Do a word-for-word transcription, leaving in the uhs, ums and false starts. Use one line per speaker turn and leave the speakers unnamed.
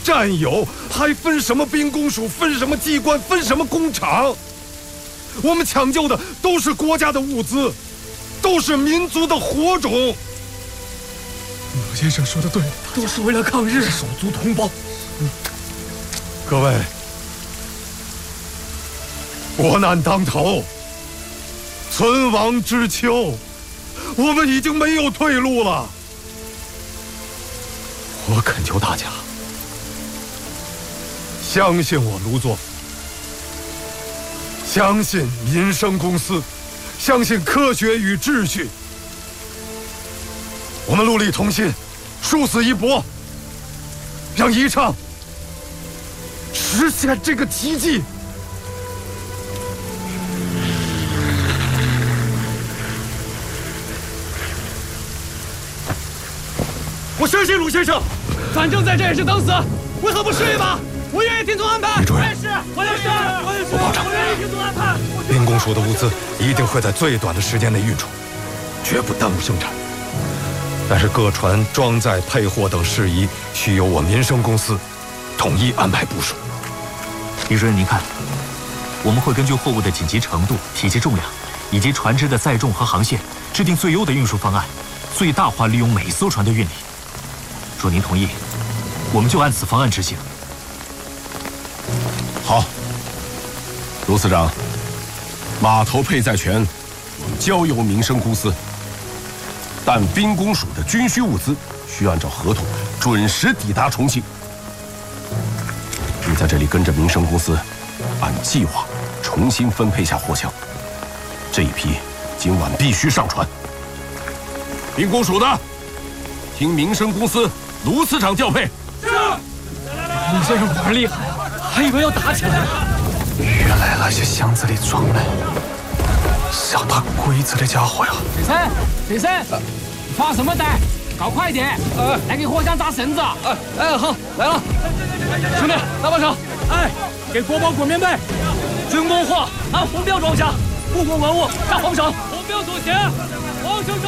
战友，还分什么兵工署，分什么机关，分什么工厂？我们抢救的都是国家的物资，都是民族的火种。老先生说的对，
都是为了抗日，
手足同胞。嗯、各位，国难当头，存亡之秋，我们已经没有退路了。我恳求大家相信我卢作，相信民生公司，相信科学与秩序。我们戮力同心，殊死一搏，让宜昌实现这个奇迹。
我相信鲁先生，反正在这也是等死，为何不试一把？我愿意听从安排。
李主任，
我也是，我也是，我也是，
我保证，
我愿意听从安排。
兵工署的物资一定会在最短的时间内运出，绝不耽误生产。但是各船装载、配货等事宜，需由我民生公司统一安排部署。
李主任，您看，我们会根据货物的紧急程度、体积重量，以及船只的载重和航线，制定最优的运输方案，最大化利用每艘船的运力。若您同意，我们就按此方案执行。
好，卢司长，码头配载权交由民生公司，但兵工署的军需物资需按照合同准时抵达重庆。你在这里跟着民生公司，按计划重新分配下货箱。这一批今晚必须上船。兵工署的，听民生公司卢司长调配。
是。鲁先生果然厉害啊，还以为要打起来了。
原来那些箱子里装的是要打鬼子的家伙呀！
先生，先生，发什么呆？搞快点！呃，来给货箱扎绳子。
哎哎，好，来了。兄弟，搭把手。哎，给国宝裹棉被，军工货按红标装箱，部分文物上黄绳。红标走前，黄绳。